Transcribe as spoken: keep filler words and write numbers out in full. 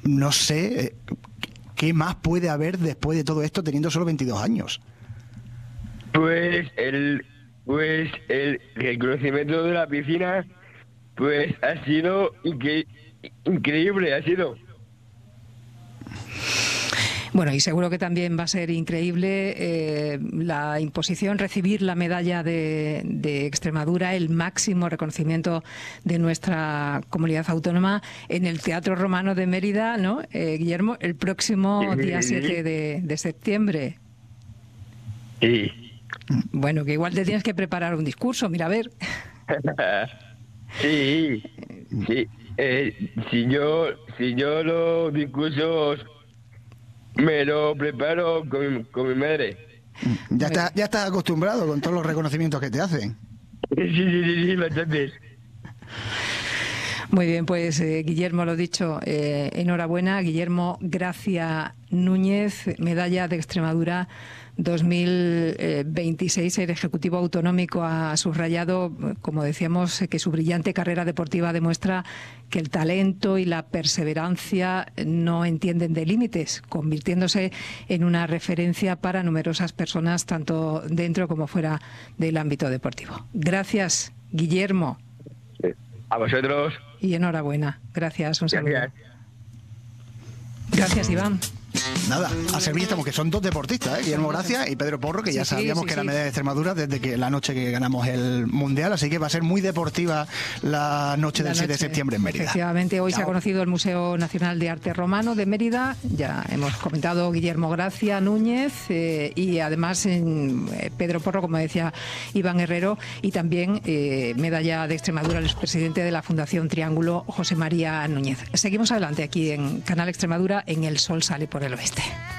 no sé eh, qué más puede haber después de todo esto teniendo solo veintidós años. Pues el, pues el reconocimiento de la piscina, pues ha sido incre- increíble, ha sido. Bueno, y seguro que también va a ser increíble eh, la imposición, recibir la medalla de, de Extremadura, el máximo reconocimiento de nuestra comunidad autónoma en el Teatro Romano de Mérida, ¿no, eh, Guillermo? El próximo día siete de, de septiembre. Sí. Bueno, que igual te tienes que preparar un discurso, mira, a ver. Sí, sí. Eh, si yo, si yo los discursos me lo preparo con, mi- con mi madre. Ya está, ya estás acostumbrado con todos los reconocimientos que te hacen. Sí, sí, sí, sí, bastante. Muy bien, pues eh, Guillermo, lo dicho, eh, enhorabuena. Guillermo Gracia Núñez, medalla de Extremadura dos mil veintiséis. El Ejecutivo Autonómico ha subrayado, como decíamos, que su brillante carrera deportiva demuestra que el talento y la perseverancia no entienden de límites, convirtiéndose en una referencia para numerosas personas, tanto dentro como fuera del ámbito deportivo. Gracias, Guillermo. A vosotros. Y enhorabuena. Gracias, un saludo. Gracias. Gracias, Iván. Nada, a servir estamos, que son dos deportistas, ¿eh? Guillermo Gracia y Pedro Porro, que Sí, ya sí, sabíamos sí, que sí. era medalla de Extremadura desde que la noche que ganamos el Mundial, así que va a ser muy deportiva la noche La del siete de noche. septiembre en Mérida. Efectivamente, hoy se ha Chao. conocido el Museo Nacional de Arte Romano de Mérida. Ya hemos comentado Guillermo Gracia Núñez eh, y además en, eh, Pedro Porro, como decía Iván Herrero, y también eh, medalla de Extremadura el expresidente de la Fundación Triángulo, José María Núñez. Seguimos adelante aquí en Canal Extremadura, en El Sol Sale por el Oeste.